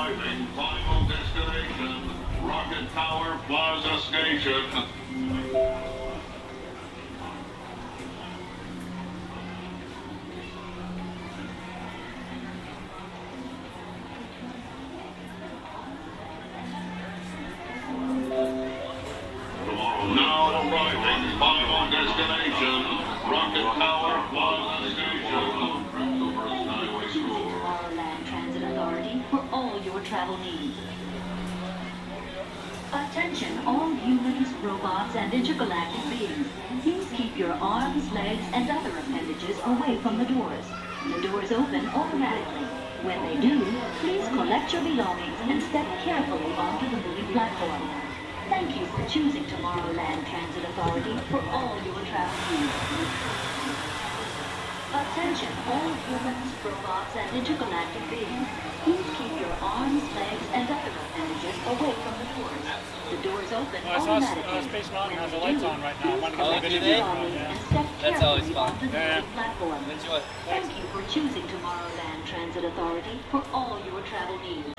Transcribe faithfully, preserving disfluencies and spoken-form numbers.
arriving. Final destination, Rocket Tower Plaza Station. Now arriving, final destination, Rocket Tower Plaza Station. Thank you for choosing Tomorrowland Transit Authority for all your travel needs. Attention all humans, robots, and intergalactic beings. Please keep your arms, legs, and other appendages away from the doors. The doors open automatically. When they do, please collect your belongings and step carefully onto the moving platform. Thank you for choosing Tomorrowland Transit Authority for all your travel needs. Attention all humans, robots, and intergalactic beings. Please keep your arms, legs, and other appendages away from the doors. The doors open Well, I saw automatically. uh, Space Mountain has the When lights they on do, right now. I want to get please a collect video your of belongings that. and step That's always carefully fun. onto the Yeah. moving platform. Enjoy. Thank you for choosing Tomorrowland Transit Authority for all your travel needs.